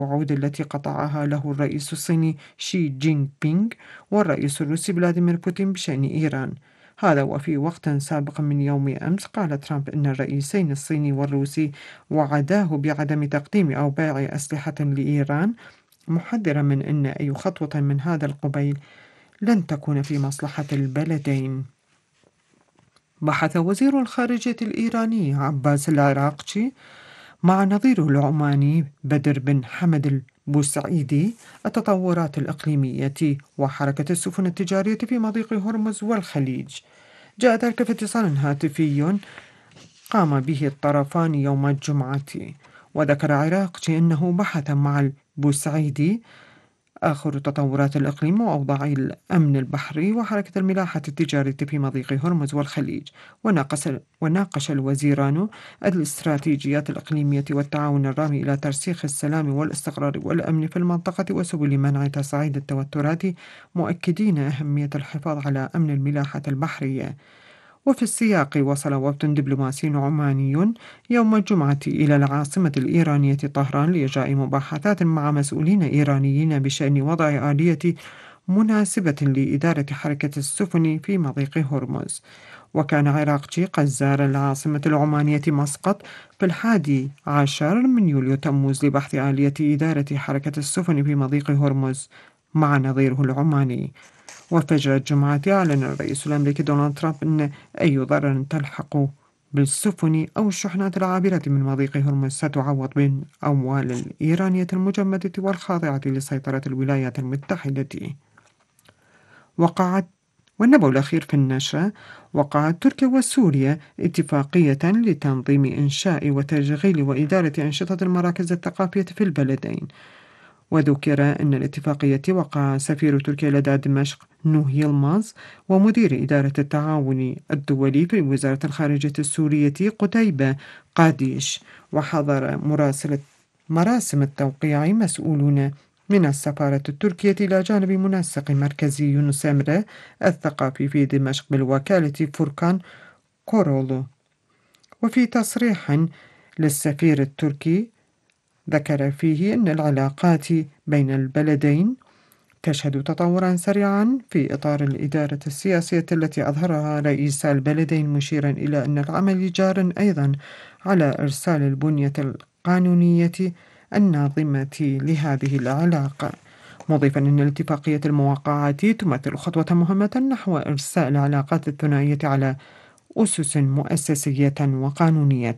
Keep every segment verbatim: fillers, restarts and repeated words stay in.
الوعود التي قطعها له الرئيس الصيني شي جين بينغ والرئيس الروسي فلاديمير بوتين بشأن إيران. هذا وفي وقت سابق من يوم أمس قال ترامب أن الرئيسين الصيني والروسي وعداه بعدم تقديم أو بيع أسلحة لإيران، محذرا من أن أي خطوة من هذا القبيل لن تكون في مصلحة البلدين. بحث وزير الخارجية الإيراني عباس العراقچي مع نظيره العماني بدر بن حمد البوسعيدي التطورات الإقليمية وحركة السفن التجارية في مضيق هرمز والخليج. جاء ذلك في اتصال هاتفي قام به الطرفان يوم الجمعة. وذكر عراقچي أنه بحث مع البوسعيدي آخر تطورات الإقليم وأوضاع الأمن البحري وحركة الملاحة التجارية في مضيق هرمز والخليج. وناقش, وناقش الوزيران الاستراتيجيات الإقليمية والتعاون الرامي إلى ترسيخ السلام والاستقرار والأمن في المنطقة وسبل منع تصاعد التوترات، مؤكدين أهمية الحفاظ على أمن الملاحة البحرية. وفي السياق وصل وفد دبلوماسي عماني يوم الجمعة إلى العاصمة الإيرانية طهران لإجراء مباحثات مع مسؤولين إيرانيين بشأن وضع آلية مناسبة لإدارة حركة السفن في مضيق هرمز. وكان عراقچي قد زار العاصمة العمانية مسقط في الحادي عشر من يوليو تموز لبحث آلية إدارة حركة السفن في مضيق هرمز مع نظيره العماني. وفجر الجمعة أعلن الرئيس الأمريكي دونالد ترامب أن أي ضرر تلحق بالسفن أو الشحنات العابرة من مضيق هرمز ستعوض بالأموال الإيرانية المجمدة والخاضعة لسيطرة الولايات المتحدة. وقعت والنبأ الأخير في النشرة: وقعت تركيا وسوريا اتفاقية لتنظيم إنشاء وتشغيل وإدارة أنشطة المراكز الثقافية في البلدين. وذكر أن الاتفاقية وقع سفير تركيا لدى دمشق نوح يلماز ومدير إدارة التعاون الدولي في وزارة الخارجية السورية قتيبة قاديش. وحضر مراسلة مراسم التوقيع مسؤولون من السفارة التركية إلى جانب منسق مركزي يونس إمره الثقافي في دمشق بالوكالة فوركان كورولو. وفي تصريح للسفير التركي ذكر فيه أن العلاقات بين البلدين تشهد تطورا سريعا في إطار الإدارة السياسية التي أظهرها رئيس البلدين، مشيرا إلى أن العمل جار أيضا على إرسال البنية القانونية الناظمة لهذه العلاقة، مضيفا أن الاتفاقية الموقعة تمثل خطوة مهمة نحو إرساء العلاقات الثنائية على أسس مؤسسية وقانونية.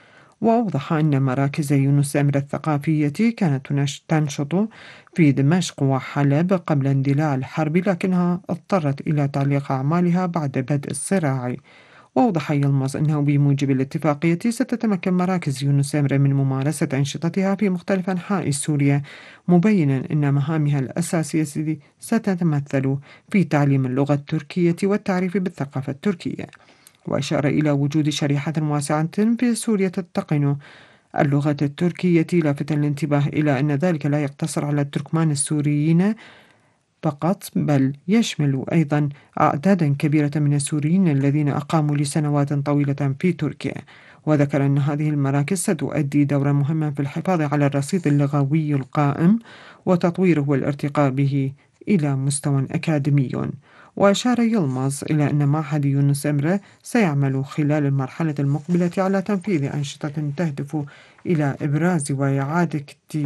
وأوضح أن مراكز يونس إمره الثقافية كانت تنشط في دمشق وحلب قبل اندلاع الحرب، لكنها اضطرت إلى تعليق أعمالها بعد بدء الصراع. وأوضح يلمز أنه بموجب الاتفاقية ستتمكن مراكز يونس إمره من ممارسة أنشطتها في مختلف أنحاء سوريا، مبينا أن مهامها الأساسية ستتمثل في تعليم اللغة التركية والتعريف بالثقافة التركية. وأشار إلى وجود شريحة واسعة في سوريا تتقن اللغة التركية، لافتا الانتباه إلى أن ذلك لا يقتصر على التركمان السوريين فقط، بل يشمل أيضا أعدادا كبيرة من السوريين الذين أقاموا لسنوات طويلة في تركيا. وذكر أن هذه المراكز ستؤدي دورا مهما في الحفاظ على الرصيد اللغوي القائم وتطويره والارتقاء به إلى مستوى أكاديمي. وأشار يلمز إلى أن معهد يونس إمره سيعمل خلال المرحلة المقبلة على تنفيذ أنشطة تهدف إلى إبراز وإعادة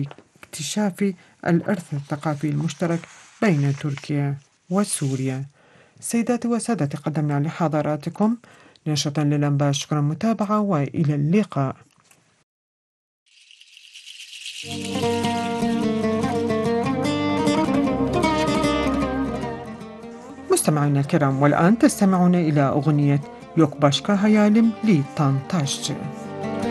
اكتشاف الإرث الثقافي المشترك بين تركيا وسوريا. سيداتي وسادتي، قدمنا لحضراتكم نشرة للأنباء. شكرا متابعة وإلى اللقاء. مستمعينا الكرام، والآن تستمعون إلى أغنية يوك باشكا هيالم لطنطاش.